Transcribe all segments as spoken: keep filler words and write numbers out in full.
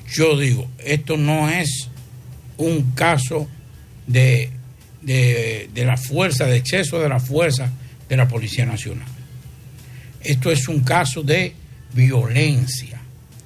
yo digo, esto no es un caso de, de, de la fuerza, de exceso de la fuerza de la Policía Nacional. Esto es un caso de violencia.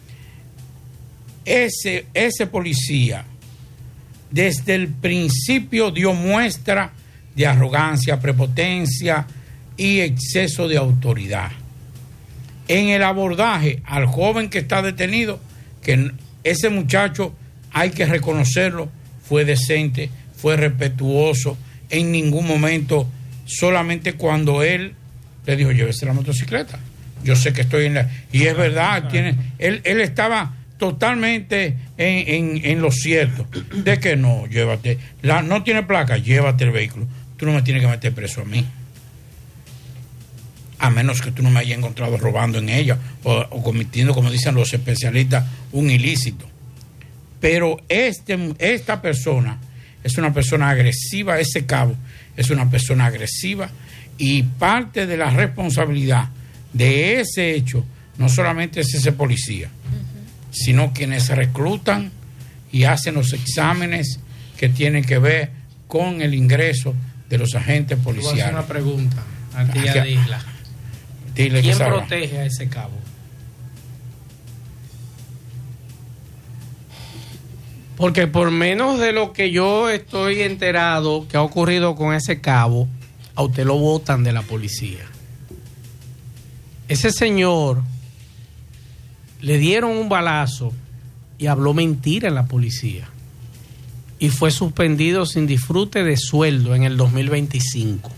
Ese, ese policía desde el principio dio muestra de arrogancia, prepotencia y exceso de autoridad. En el abordaje al joven que está detenido, que ese muchacho hay que reconocerlo, fue decente, fue respetuoso, en ningún momento, solamente cuando él le dijo, llévese la motocicleta, yo sé que estoy en la... Y es verdad, tiene, él, él estaba totalmente en, en, en lo cierto, de que no, llévate, la, no tiene placa, llévate el vehículo, tú no me tienes que meter preso a mí, a menos que tú no me hayas encontrado robando en ella o, o cometiendo, como dicen los especialistas, un ilícito. Pero este, esta persona es una persona agresiva, ese cabo es una persona agresiva, y parte de la responsabilidad de ese hecho no solamente es ese policía, uh-huh, sino quienes reclutan y hacen los exámenes que tienen que ver con el ingreso de los agentes policiales. Voy a hacer una pregunta a ti, a Disla. Dile. ¿Quién protege a ese cabo? Porque por menos de lo que yo estoy enterado que ha ocurrido con ese cabo, a usted lo botan de la policía. Ese señor le dieron un balazo y habló mentira en la policía y fue suspendido sin disfrute de sueldo en el dos mil veinticinco.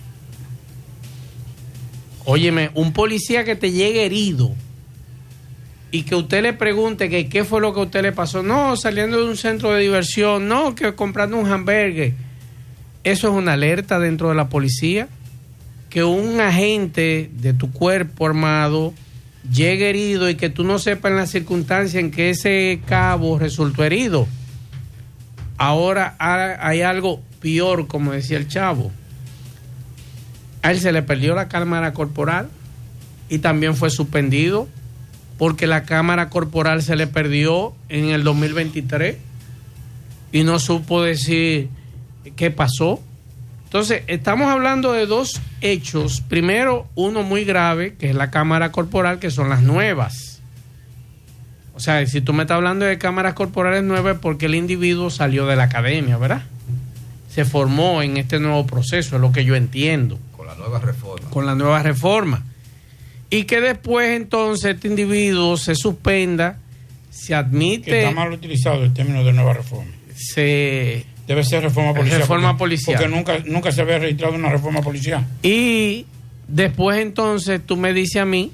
Óyeme, un policía que te llegue herido y que usted le pregunte que qué fue lo que a usted le pasó, no, saliendo de un centro de diversión, no, que comprando un hamburger, eso es una alerta dentro de la policía. Que un agente de tu cuerpo armado llegue herido y que tú no sepas en las circunstancias en que ese cabo resultó herido. Ahora hay algo peor, como decía el chavo. A él se le perdió la cámara corporal y también fue suspendido porque la cámara corporal se le perdió en el dos mil veintitrés y no supo decir qué pasó. Entonces, estamos hablando de dos hechos. Primero, uno muy grave, que es la cámara corporal, que son las nuevas. O sea, si tú me estás hablando de cámaras corporales nuevas, porque el individuo salió de la academia, ¿verdad? Se formó en este nuevo proceso, es lo que yo entiendo. Con la nueva reforma. Con la nueva reforma. Y que después, entonces, este individuo se suspenda, se admite... Que está mal utilizado el término de nueva reforma. Se... Debe ser reforma policial. Reforma porque, policial. Porque nunca, nunca se había registrado una reforma policial. Y después entonces tú me dices a mí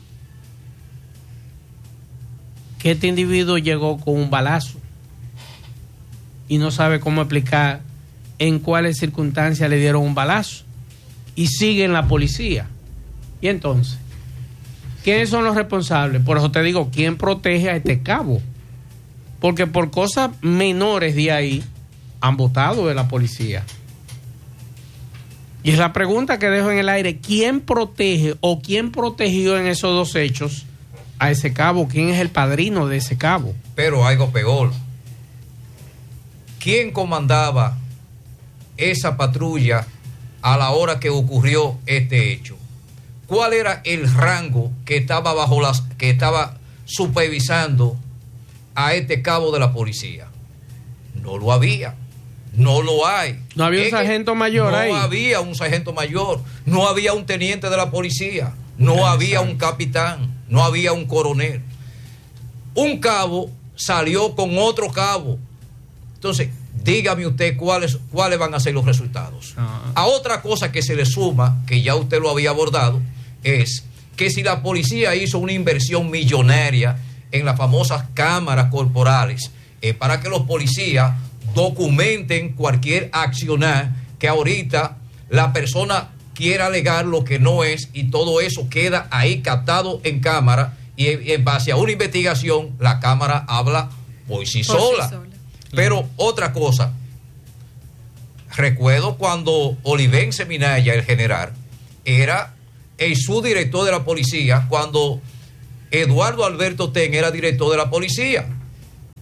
que este individuo llegó con un balazo y no sabe cómo explicar en cuáles circunstancias le dieron un balazo y sigue en la policía. Y entonces, ¿quiénes son los responsables? Por eso te digo, ¿quién protege a este cabo? Porque por cosas menores de ahí han votado de la policía. Y es la pregunta que dejo en el aire: ¿quién protege o quién protegió en esos dos hechos a ese cabo? ¿Quién es el padrino de ese cabo? Pero algo peor, ¿quién comandaba esa patrulla a la hora que ocurrió este hecho? ¿Cuál era el rango que estaba bajo las que estaba supervisando a este cabo de la policía? No lo había. No lo hay. No había un sargento mayor ahí. No había un sargento mayor, no había un teniente de la policía, no había un capitán, no había un coronel. Un cabo salió con otro cabo. Entonces, dígame usted cuáles, cuáles van a ser los resultados. Uh-huh. A otra cosa que se le suma, que ya usted lo había abordado, es que si la policía hizo una inversión millonaria en las famosas cámaras corporales, eh, para que los policías documenten cualquier accionar que ahorita la persona quiera alegar lo que no es, y todo eso queda ahí captado en cámara, y en, en base a una investigación la cámara habla por sí por sola. Sí sola. Pero claro, otra cosa, recuerdo cuando Olivense Minaya, el general, era el subdirector de la policía, cuando Eduardo Alberto Ten era director de la policía.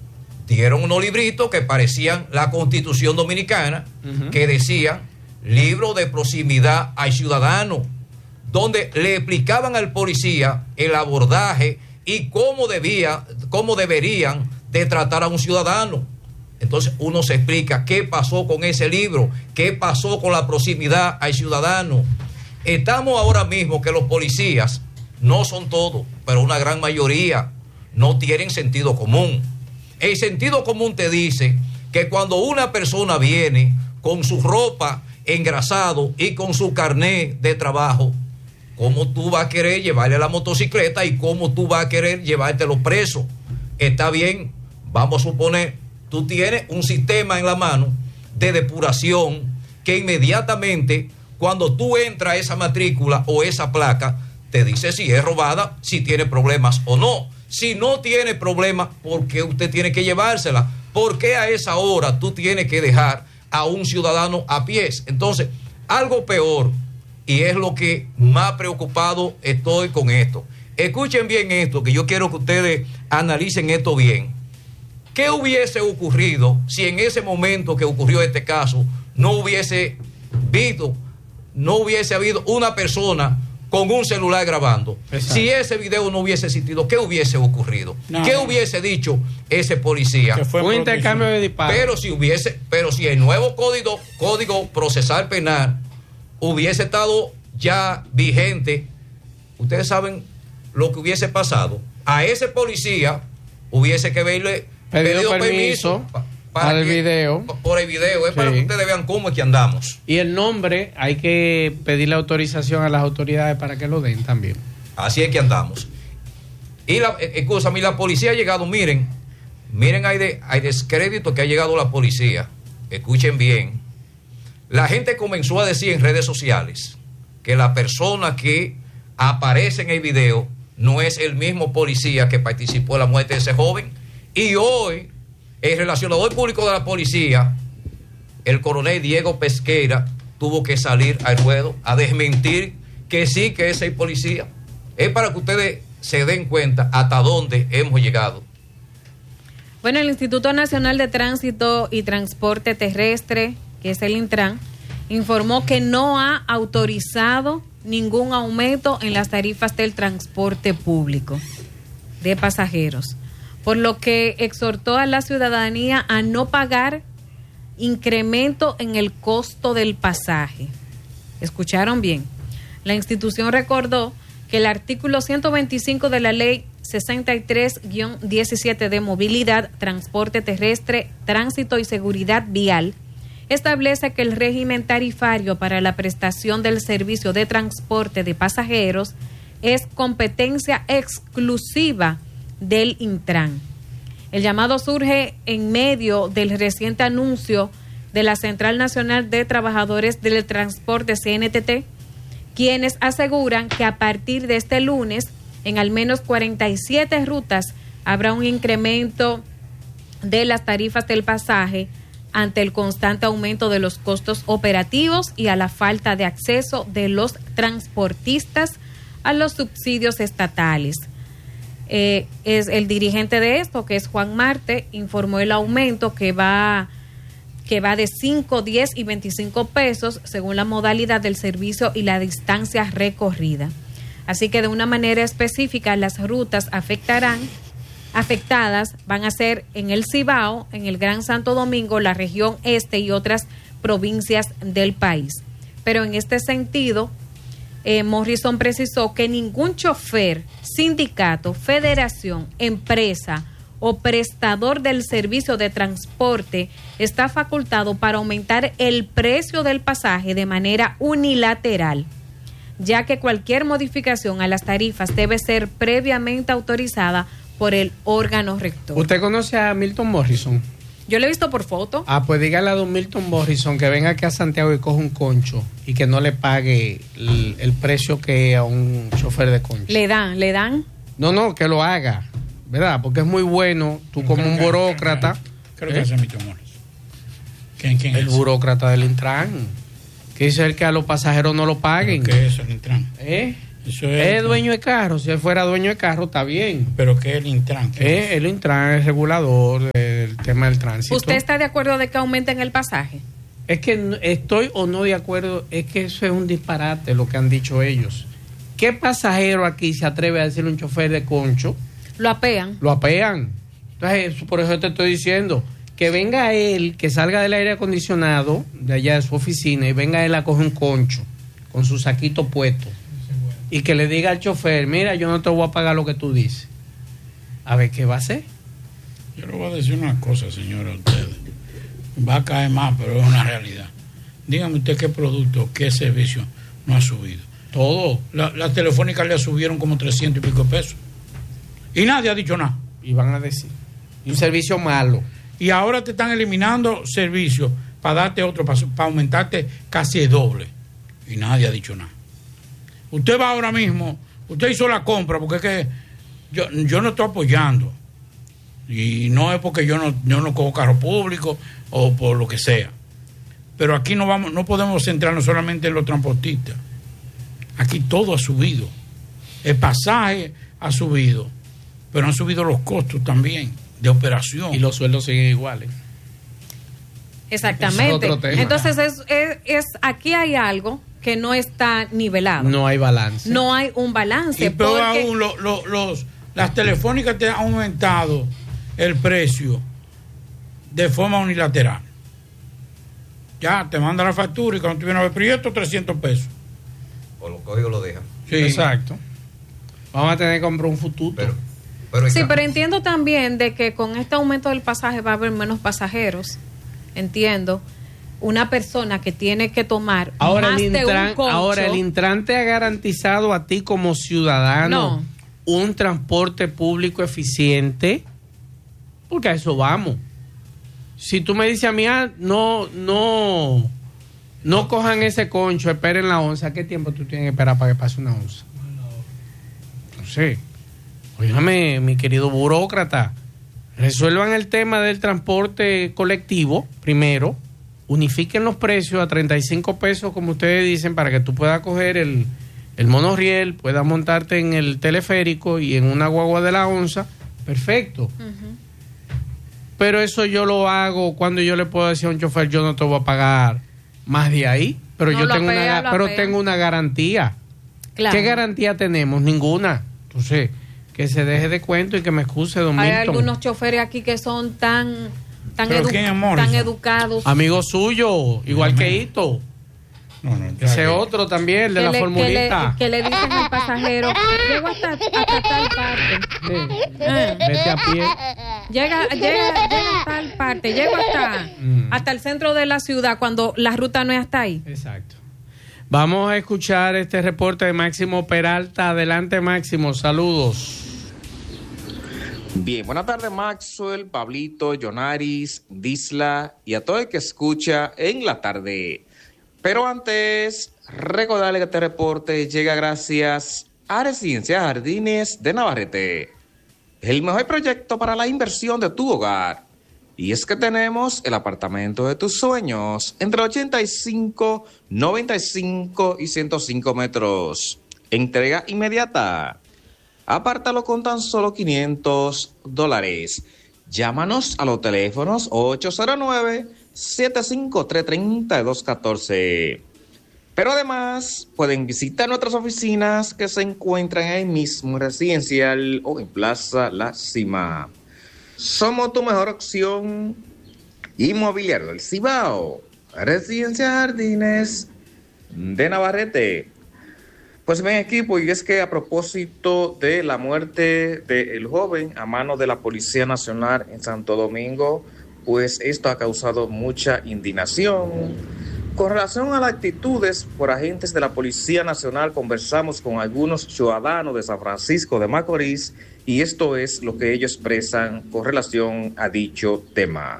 dieron unos libritos que parecían la Constitución Dominicana, uh-huh. que decían libro de proximidad al ciudadano, donde le explicaban al policía el abordaje y cómo debía, cómo deberían de tratar a un ciudadano. Entonces uno se explica qué pasó con ese libro, qué pasó con la proximidad al ciudadano. Estamos ahora mismo que los policías, no son todos, pero una gran mayoría, no tienen sentido común. El sentido común te dice que cuando una persona viene con su ropa engrasado y con su carnet de trabajo, ¿cómo tú vas a querer llevarle la motocicleta y cómo tú vas a querer llevártelo preso? Está bien, vamos a suponer, tú tienes un sistema en la mano de depuración que inmediatamente cuando tú entras a esa matrícula o esa placa, te dice si es robada, si tiene problemas o no. Si no tiene problemas, ¿por qué usted tiene que llevársela? ¿Por qué a esa hora tú tienes que dejar a un ciudadano a pies? Entonces, algo peor, y es lo que más preocupado estoy con esto. Escuchen bien esto, que yo quiero que ustedes analicen esto bien. ¿Qué hubiese ocurrido si en ese momento que ocurrió este caso no hubiese habido, no hubiese habido una persona con un celular grabando? Exacto. Si ese video no hubiese existido, ¿qué hubiese ocurrido? No, ¿Qué no. hubiese dicho ese policía? Que fue un intercambio de disparos. Pero si hubiese, pero si el nuevo código, código procesal penal hubiese estado ya vigente, ustedes saben lo que hubiese pasado. A ese policía hubiese que verle pedido, pedido permiso, permiso pa, para, para el que, video. Por el video, es sí. para que ustedes vean cómo es que andamos. Y el nombre, hay que pedirle autorización a las autoridades para que lo den también. Así es que andamos. Y la, escúchame, la policía ha llegado, miren, miren, hay, de, hay descrédito que ha llegado la policía. Escuchen bien. La gente comenzó a decir en redes sociales que la persona que aparece en el video no es el mismo policía que participó en la muerte de ese joven. Y hoy, el relacionador público de la policía, el coronel Diego Pesqueira, tuvo que salir al ruedo a desmentir que sí que es el policía. Es para que ustedes se den cuenta hasta dónde hemos llegado. Bueno, el Instituto Nacional de Tránsito y Transporte Terrestre, que es el Intran, informó que no ha autorizado ningún aumento en las tarifas del transporte público de pasajeros, por lo que exhortó a la ciudadanía a no pagar incremento en el costo del pasaje. ¿Escucharon bien? La institución recordó que el artículo ciento veinticinco de la Ley sesenta y tres guión diecisiete de Movilidad, Transporte Terrestre, Tránsito y Seguridad Vial establece que el régimen tarifario para la prestación del servicio de transporte de pasajeros es competencia exclusiva del Intran. El llamado surge en medio del reciente anuncio de la Central Nacional de Trabajadores del Transporte, C N T T, quienes aseguran que a partir de este lunes, en al menos cuarenta y siete rutas, habrá un incremento de las tarifas del pasaje ante el constante aumento de los costos operativos y a la falta de acceso de los transportistas a los subsidios estatales. Eh, es el dirigente de esto, que es Juan Marte, informó el aumento que va, que va de cinco, diez y veinticinco pesos según la modalidad del servicio y la distancia recorrida. Así que de una manera específica las rutas afectarán afectadas van a ser en el Cibao, en el Gran Santo Domingo, la región este y otras provincias del país. Pero en este sentido, eh, Morrison precisó que ningún chofer, sindicato, federación, empresa o prestador del servicio de transporte está facultado para aumentar el precio del pasaje de manera unilateral, ya que cualquier modificación a las tarifas debe ser previamente autorizada por el órgano rector. ¿Usted conoce a Milton Morrison? Yo lo he visto por foto. Ah, pues dígale a don Milton Morrison que venga aquí a Santiago y coja un concho y que no le pague el, el precio que a un chofer de concho. ¿Le dan? ¿Le dan? No, no, que lo haga, ¿verdad? Porque es muy bueno, tú como un burócrata. Creo que es Milton Morrison. ¿Quién, quién el es? burócrata del Intran. Que dice el que a los pasajeros no lo paguen. ¿Qué es el Intran? ¿Eh? Eso es, es dueño de carro. Si él fuera dueño de carro, está bien. ¿Pero qué es el Intran? ¿Qué es? El Intran es regulador del tema del tránsito. ¿Usted está de acuerdo de que aumenten el pasaje? Es que no- estoy o no de acuerdo, es que eso es un disparate lo que han dicho ellos. ¿Qué pasajero aquí se atreve a decirle a un chofer de concho? Lo apean. Lo apean. Entonces, por eso te estoy diciendo, que venga él, que salga del aire acondicionado, de allá de su oficina, y venga él a coger un concho, con su saquito puesto, y que le diga al chofer, mira, yo no te voy a pagar lo que tú dices. A ver, ¿qué va a hacer? Yo le voy a decir una cosa, señora, a ustedes. Va a caer más, pero es una realidad. Dígame usted qué producto, qué servicio no ha subido. Todo. La- las telefónicas le subieron como trescientos y pico de pesos. Y nadie ha dicho nada. Y van a decir. Y un servicio malo. Y ahora te están eliminando servicios para darte otro, para, para aumentarte casi el doble. Y nadie ha dicho nada. Usted va ahora mismo, usted hizo la compra, porque es que yo, yo no estoy apoyando. Y no es porque yo no, yo no cojo carro público o por lo que sea. Pero aquí no vamos, no podemos centrarnos solamente en los transportistas. Aquí todo ha subido. El pasaje ha subido, pero han subido los costos también de operación. Y los sueldos siguen iguales. Exactamente. Ese es otro tema. Entonces, es, es, es- aquí hay algo que no está nivelado. No hay balance. No hay un balance. Y peor porque- aún, lo- lo- los, las telefónicas te han aumentado el precio de forma unilateral. Ya, te manda la factura y cuando tú vienes a ver proyecto, trescientos pesos. O los códigos lo dejan. Sí. Exacto. Vamos a tener que comprar un futuro. Pero, pero hay Sí, que- pero entiendo también de que con este aumento del pasaje va a haber menos pasajeros. Entiendo. Una persona que tiene que tomar Ahora más el, de un Intran, concho. ahora el Intran te ha garantizado a ti como ciudadano No. un transporte público eficiente, porque a eso vamos. Si tú me dices a mí, ah, no, no, no cojan ese concho, esperen la onza, ¿qué tiempo tú tienes que esperar para que pase una onza? No sé. Óigame, mi querido burócrata, resuelvan el tema del transporte colectivo primero, unifiquen los precios a treinta y cinco pesos, como ustedes dicen, para que tú puedas coger el, el monorriel, puedas montarte en el teleférico y en una guagua de la onza, perfecto. Ujú. Pero eso yo lo hago cuando yo le puedo decir a un chofer, yo no te voy a pagar más de ahí, pero No, yo lo tengo apea, una, lo pero apea. tengo una garantía. Claro. ¿Qué garantía tenemos? Ninguna. Entonces, que se deje de cuento y que me excuse, don Hay Milton. algunos choferes aquí que son tan tan, ¿Pero edu- quién es Morrison? tan educados. Amigo suyo, igual que Hito. No, no, ya Ese que- otro también, el de que la le, que, le, formulita. que le dicen al pasajero, llego hasta, hasta tal parte. Sí. Ah. Vete a pie. Llega, llega, llega a tal parte, llego hasta, Mm. hasta el centro de la ciudad cuando la ruta no es hasta ahí. Exacto. Vamos a escuchar este reporte de Máximo Peralta. Adelante, Máximo. Saludos. Bien, buenas tardes Maxwell, Pablito, Yonaris, Disla y a todo el que escucha en la tarde. Pero antes, recordarle que este reporte llega gracias a Residencia Jardines de Navarrete, el mejor proyecto para la inversión de tu hogar. Y es que tenemos el apartamento de tus sueños entre ochenta y cinco, noventa y cinco y ciento cinco metros. Entrega inmediata. Apártalo con tan solo quinientos dólares. Llámanos a los teléfonos ocho cero nueve, siete cinco tres, tres dos uno cuatro. Pero además pueden visitar nuestras oficinas que se encuentran ahí mismo en Residencial o en Plaza La Cima. Somos tu mejor opción inmobiliario del Cibao. Residencia Jardines de Navarrete. Pues bien, equipo, y es que a propósito de la muerte del joven a mano de la Policía Nacional en Santo Domingo, pues esto ha causado mucha indignación. Con relación a las actitudes por agentes de la Policía Nacional, conversamos con algunos ciudadanos de San Francisco de Macorís y esto es lo que ellos expresan con relación a dicho tema.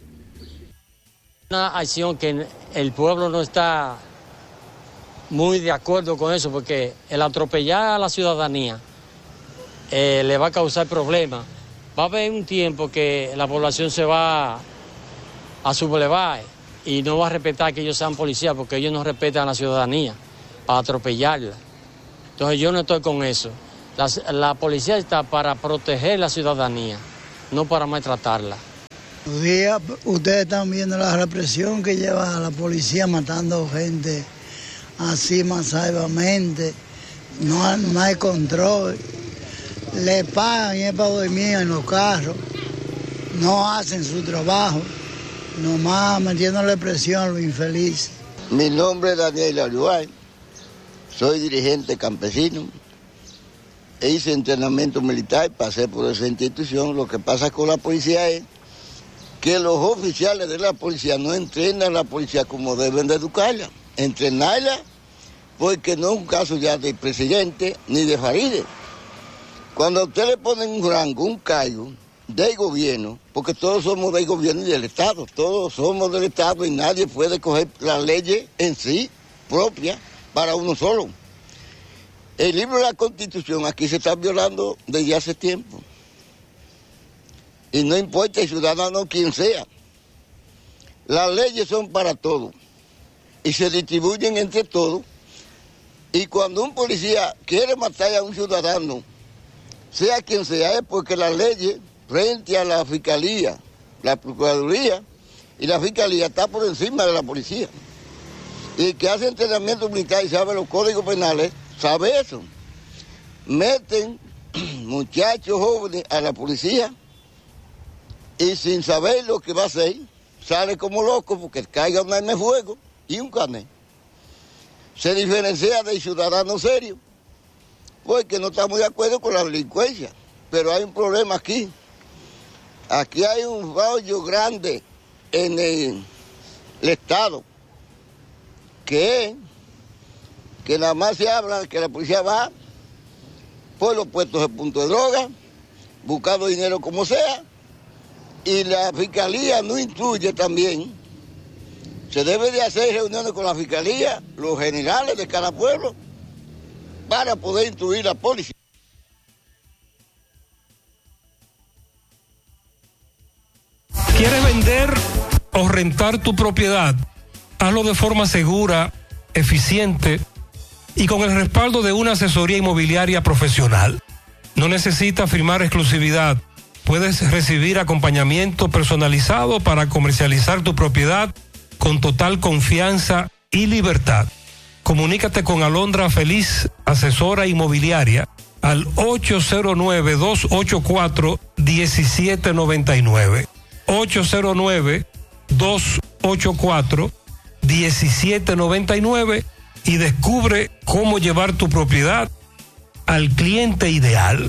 Una acción que el pueblo no está muy de acuerdo con eso, porque el atropellar a la ciudadanía eh, le va a causar problemas. Va a haber un tiempo que la población se va a sublevar y no va a respetar que ellos sean policías, porque ellos no respetan a la ciudadanía para atropellarla. Entonces yo no estoy con eso. La, la policía está para proteger la ciudadanía, no para maltratarla. Buenos días, ustedes están viendo la represión que lleva a la policía matando gente así masivamente, no, hay- no hay control, le pagan y es para dormir en los carros, no hacen su trabajo, nomás metiéndole presión a los infelices. Mi nombre es Daniel Aluay, soy dirigente campesino, hice entrenamiento militar, pasé por esa institución. Lo que pasa con la policía es que los oficiales de la policía no entrenan a la policía como deben de educarla, entrenarla, porque no es un caso ya del presidente ni de Faride. Cuando a usted le ponen un rango, un cargo del gobierno, porque todos somos del gobierno y del Estado, todos somos del Estado y nadie puede coger las leyes en sí propias para uno solo. El libro de la Constitución aquí se está violando desde hace tiempo. Y no importa el ciudadano quien sea. Las leyes son para todos y se distribuyen entre todos. Y cuando un policía quiere matar a un ciudadano, sea quien sea, es porque las leyes frente a la fiscalía, la procuraduría y la fiscalía está por encima de la policía. Y el que hace entrenamiento militar y sabe los códigos penales, sabe eso. Meten muchachos jóvenes a la policía y sin saber lo que va a hacer, sale como loco porque caiga un arma de fuego y un carnet. Se diferencia del ciudadano serio, porque no estamos de acuerdo con la delincuencia, pero hay un problema aquí. Aquí hay un rollo grande en el, el Estado, que es que nada más se habla que la policía va por los puestos de punto de droga, buscando dinero como sea, y la fiscalía no incluye también. Se debe de hacer reuniones con la fiscalía, los generales de cada pueblo, para poder instruir a la policía. ¿Quieres vender o rentar tu propiedad? Hazlo de forma segura, eficiente y con el respaldo de una asesoría inmobiliaria profesional. No necesitas firmar exclusividad. Puedes recibir acompañamiento personalizado para comercializar tu propiedad con total confianza y libertad. Comunícate con Alondra Feliz, asesora inmobiliaria, al ocho cero nueve, dos ocho cuatro, uno siete nueve nueve. ocho cero nueve, dos ocho cuatro, uno siete nueve nueve y descubre cómo llevar tu propiedad al cliente ideal.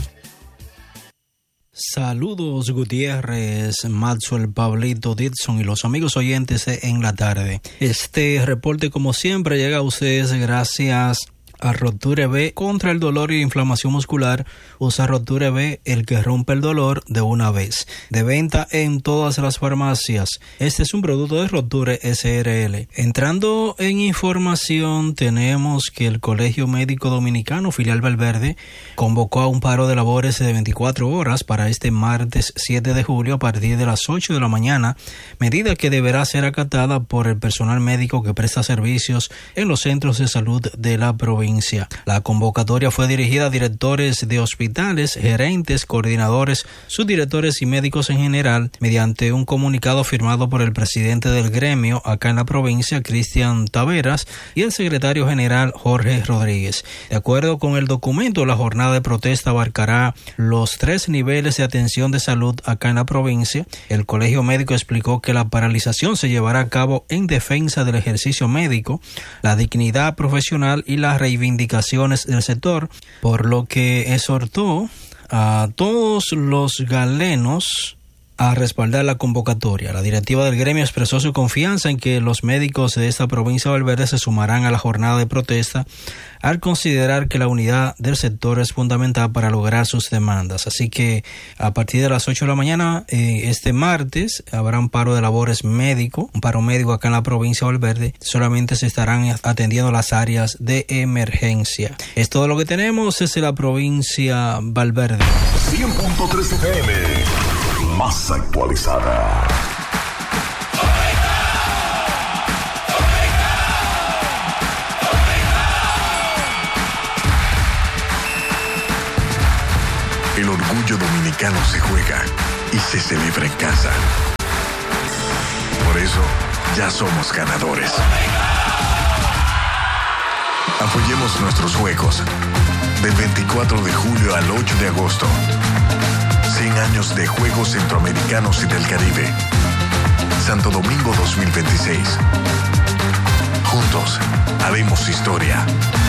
Saludos Gutiérrez, Maxwell, Pablito, Dixon y los amigos oyentes En la Tarde. Este reporte como siempre llega a ustedes gracias a Roture B contra el dolor y inflamación muscular. Usa Roture B, el que rompe el dolor de una vez. De venta en todas las farmacias. Este es un producto de Roture S R L. Entrando en información, tenemos que el Colegio Médico Dominicano, filial Valverde, convocó a un paro de labores de veinticuatro horas para este martes siete de julio a partir de las ocho de la mañana, medida que deberá ser acatada por el personal médico que presta servicios en los centros de salud de la provincia. La convocatoria fue dirigida a directores de hospitales, gerentes, coordinadores, subdirectores y médicos en general, mediante un comunicado firmado por el presidente del gremio acá en la provincia, Cristian Taveras, y el secretario general, Jorge Rodríguez. De acuerdo con el documento, la jornada de protesta abarcará los tres niveles de atención de salud acá en la provincia. El Colegio Médico explicó que la paralización se llevará a cabo en defensa del ejercicio médico, la dignidad profesional y la reivindicaciones del sector, por lo que exhortó a todos los galenos a respaldar la convocatoria. La directiva del gremio expresó su confianza en que los médicos de esta provincia de Valverde se sumarán a la jornada de protesta al considerar que la unidad del sector es fundamental para lograr sus demandas. Así que a partir de las ocho de la mañana, eh, este martes, habrá un paro de labores médico, un paro médico acá en la provincia de Valverde. Solamente se estarán atendiendo las áreas de emergencia. Es todo lo que tenemos desde la provincia Valverde. cien punto tres F M, más actualizada. El orgullo dominicano se juega y se celebra en casa. ya somos ganadores. Apoyemos nuestros juegos. Del veinticuatro de julio al ocho de agosto. cien años de Juegos Centroamericanos y del Caribe. Santo Domingo dos mil veintiséis. Juntos haremos historia.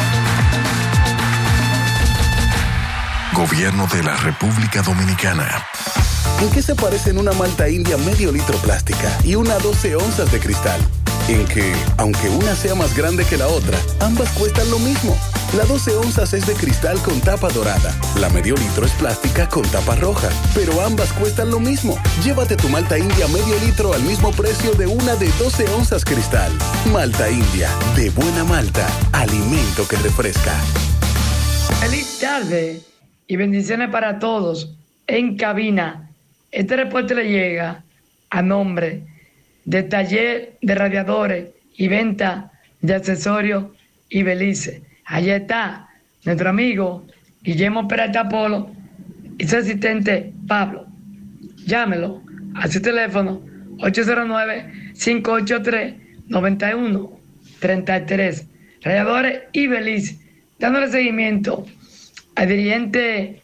Gobierno de la República Dominicana. ¿En qué se parecen una malta india medio litro plástica y una doce onzas de cristal? En que, aunque una sea más grande que la otra, ambas cuestan lo mismo. La doce onzas es de cristal con tapa dorada. La medio litro es plástica con tapa roja. Pero ambas cuestan lo mismo. Llévate tu malta india medio litro al mismo precio de una de doce onzas cristal. Malta india, de buena malta, alimento que refresca. Feliz tarde y bendiciones para todos en cabina. Este reporte le llega a nombre de Taller de Radiadores y Venta de Accesorios y Belice. Allí está nuestro amigo Guillermo Peralta Polo y su asistente Pablo. Llámelo a su teléfono ocho cero nueve, cinco ocho tres, nueve uno tres tres. Radiadores y Belice, dándole seguimiento al dirigente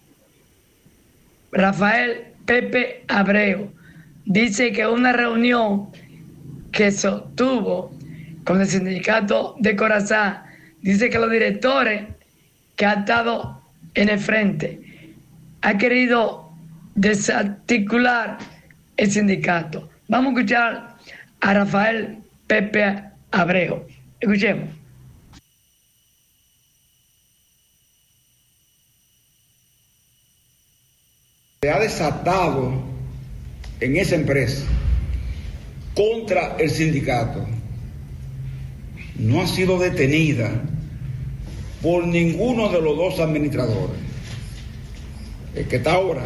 Rafael Pepe Abreu. Dice que una reunión que sostuvo con el sindicato de Corazá, dice que los directores que ha estado en el frente ha querido desarticular el sindicato. Vamos a escuchar a Rafael Pepe Abreu. Escuchemos. Se ha desatado en esa empresa contra el sindicato. No ha sido detenida por ninguno de los dos administradores. El que está ahora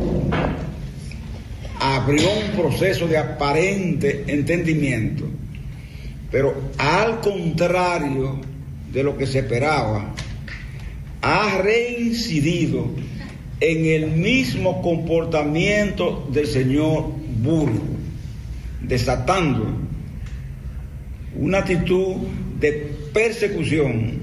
abrió un proceso de aparente entendimiento, pero al contrario de lo que se esperaba, ha reincidido en el mismo comportamiento del señor Burgo, desatando una actitud de persecución,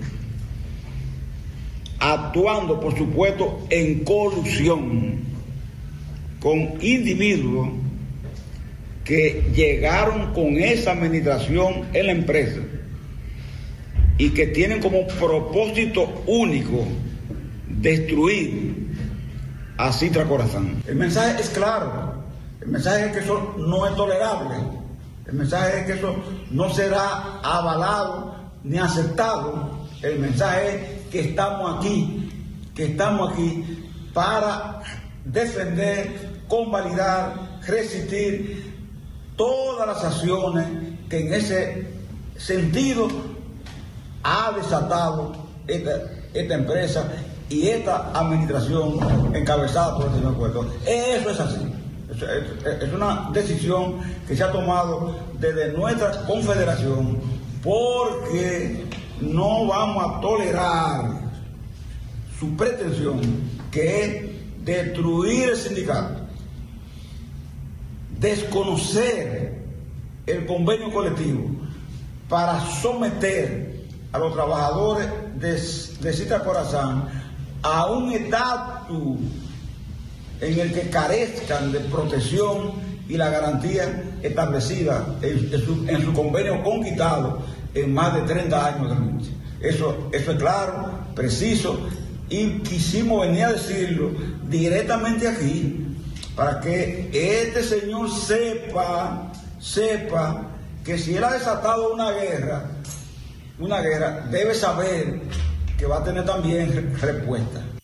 actuando, por supuesto, en colusión con individuos que llegaron con esa administración en la empresa y que tienen como propósito único destruir a Citra Corazán. El mensaje es claro, el mensaje es que eso no es tolerable, el mensaje es que eso no será avalado ni aceptado, el mensaje es que estamos aquí, que estamos aquí para defender, convalidar, resistir todas las acciones que en ese sentido ha desatado esta, esta empresa y esta administración encabezada por el señor Puerto. Eso es así. Es, es, es una decisión que se ha tomado desde nuestra confederación, porque no vamos a tolerar su pretensión, que es destruir el sindicato, desconocer el convenio colectivo para someter a los trabajadores de, de Citra Corazán a un estatus en el que carezcan de protección y la garantía establecida en, en, su, en su convenio conquistado en más de treinta años de lucha. Eso, eso es claro, preciso, y quisimos venir a decirlo directamente aquí para que este señor sepa, sepa que si él ha desatado una guerra, una guerra, debe saber que va a tener también respuesta.